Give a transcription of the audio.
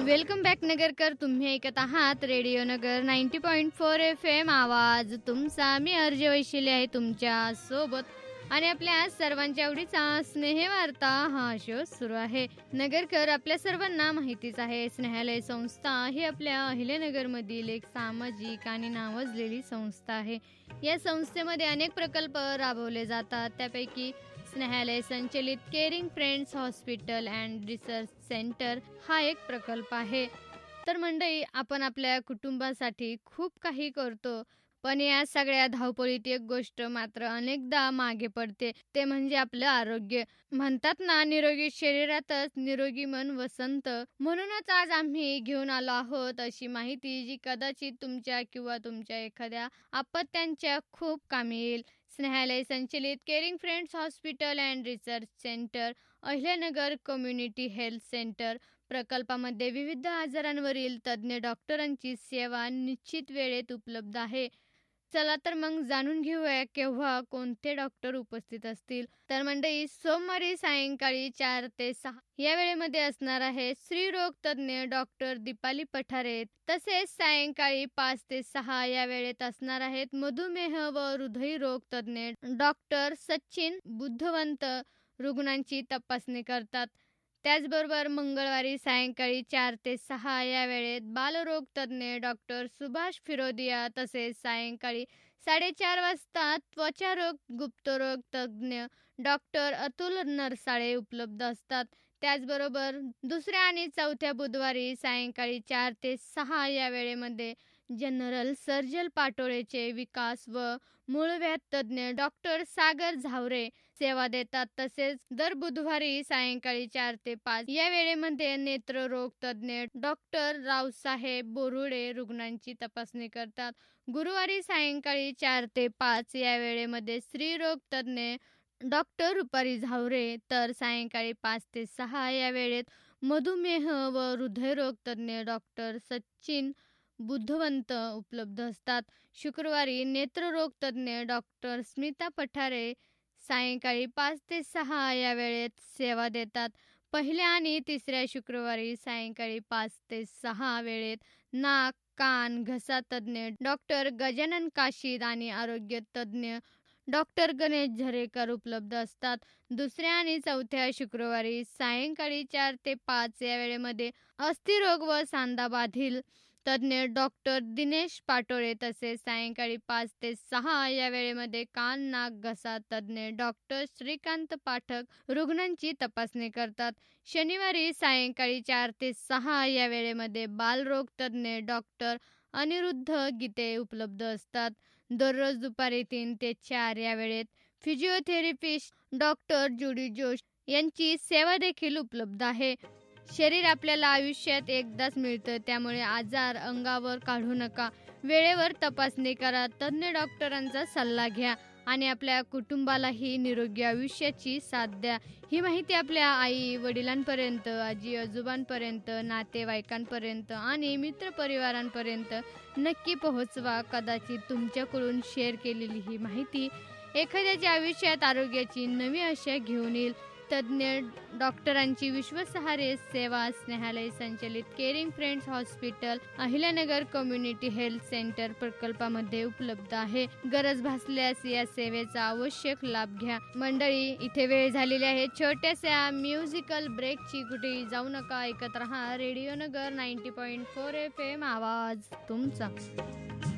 Welcome back Nagarkar. तुम्ही ऐकत आहात रेडिओ नगर 90.4 FM. आवाज तुमचा. मी अर्ज वैशिले आहे तुमच्या सोबत आणि आपल्या सर्वांच्या आवडीचा स्नेहवार्ता हा शो सुरू आहे. नगरकर, आपल्या सर्वांना माहितीच आहे, स्नेहालय संस्था ही आपल्या अहिल्यानगरमधील एक सामाजिक आणि नावाजलेली संस्था आहे. या संस्थेमध्ये अनेक प्रकल्प राबवले जातात. त्यापैकी स्नेहालय संचलित caring friends hospital and research centre हा एक प्रकल्प आहे. तर मंडळी, आपण आपल्या कुटुंबासाठी खूप काही करतो, पण या सगळ्या धावपळीत एक गोष्ट मात्र अनेकदा मागे पडते, ते म्हणजे आपलं आरोग्य. म्हणतात ना, निरोगी शरीरातच निरोगी मन वसंत. म्हणूनच आज आम्ही घेऊन आलो आहोत अशी माहिती जी कदाचित तुमच्या किंवा तुमच्या एखाद्या अपत्यांच्या खूप कामी येईल. स्नेहालय संचलित caring friends hospital and research centre Ahilyanagar community health centre प्रकल्पामध्ये विविध आजारांवरील तज्ज्ञ डॉक्टरांची सेवा निश्चित वेळेत उपलब्ध आहे. चला तर मग जाणून घेऊया केव्हा कोणते डॉक्टर उपस्थित असतील. तर मंडळी, सोमवारी सायंकाळी 4 ते 6 या वेळेमध्ये असणार आहे स्त्रीरोग तज्ज्ञ डॉक्टर दीपाली पठारे. तसेच सायंकाळी 5 ते 6 या वेळेत असणार आहेत मधुमेह व हृदयरोग तज्ज्ञ डॉक्टर सचिन बुद्धवंत. रुग्णांची तपासणी करतात. त्याचबरोबर मंगळवारी सायंकाळी 4 ते 6 या वेळेत बालरोग तज्ज्ञ डॉक्टर सुभाष फिरोदिया. तसेच सायंकाळी 4:30 वाजता त्वचारोग गुप्तरोग तज्ज्ञ डॉक्टर अतुल नरसाळे उपलब्ध असतात. त्याचबरोबर दुसऱ्या आणि चौथ्या बुधवारी सायंकाळी 4 ते 6 या वेळेमध्ये जनरल सर्जन पाटोळेचे विकास व मूळव्याध तज्ज्ञ डॉक्टर सागर झावरे सेवा देतात. तसेच दर बुधवारी सायंकाळी 4 ते 5 या वेळेमध्ये नेत्ररोग तज्ज्ञ डॉक्टर रावसाहेब बोरुडे रुग्णांची तपासणी करतात. गुरुवारी सायंकाळी 4 ते 5 या वेळेमध्ये स्त्रीरोग तज्ज्ञ डॉक्टर रुपाली झावरे. तर सायंकाळी 5 ते 6 या वेळेत मधुमेह व हृदयरोग तज्ज्ञ डॉक्टर सचिन बुद्धवंत उपलब्ध असतात. शुक्रवारी नेत्ररोग तज्ज्ञ डॉक्टर स्मिता पठारे सायंकाळी 5 ते 6 या वेळेत सेवा देतात. पहिल्या आणि तिसऱ्या शुक्रवारी सायंकाळी 5 ते 6 वेळेत नाक, कान, घसा तज्ज्ञ डॉक्टर गजानन काशीद आणि आरोग्य तज्ज्ञ डॉक्टर गणेश झरेकर उपलब्ध असतात. दुसऱ्या आणि चौथ्या शुक्रवारी सायंकाळी 4 ते 5 या वेळेमध्ये अस्थिरोग व सांधाबाधील तज्ज्ञ डॉक्टर दिनेश पाटोळे. तसेच सायंकाळी 5 ते 6 या वेळेमध्ये कान, नाक, घसा तज्ज्ञ डॉक्टर श्रीकांत पाठक रुग्णांची तपासणी करतात. शनिवारी सायंकाळी 4 ते 6 या वेळेमध्ये बालरोग तज्ज्ञ डॉक्टर अनिरुद्ध गीते उपलब्ध असतात. दररोज दुपारी 3 ते 4 या वेळेत फिजिओथेरपिस्ट डॉक्टर जुडी जोश यांची सेवा देखील उपलब्ध आहे. शरीर आपल्याला आयुष्यात एकदाच मिळतं, त्यामुळे आजार अंगावर काढू नका. वेळेवर तपासणी करा, तज्ज्ञ डॉक्टरांचा सल्ला घ्या आणि आपल्या कुटुंबालाही निरोगी आयुष्याची साथ द्या. ही माहिती आपल्या आई वडिलांपर्यंत, आजी आजोबांपर्यंत, नातेवाईकांपर्यंत आणि मित्रपरिवारांपर्यंत नक्की पोहोचवा. कदाचित तुमच्याकडून शेअर केलेली ही माहिती एखाद्याच्या आयुष्यात आरोग्याची नवी आशा घेऊन येईल. तज्ज्ञ डॉक्टरांची विश्वासार्ह सेवा स्नेहालय संचलित caring friends hospital Ahilyanagar community health centre प्रकल्पामध्ये उपलब्ध आहे. गरज भासल्यास या सेवेचा आवश्यक लाभ घ्या. मंडळी, इथे वेळ झालेली आहे छोट्याशा म्युझिकल ब्रेकची. कुठेही जाऊ नका, ऐकत रहा रेडिओ नगर 90.4 FM. आवाज तुमचा.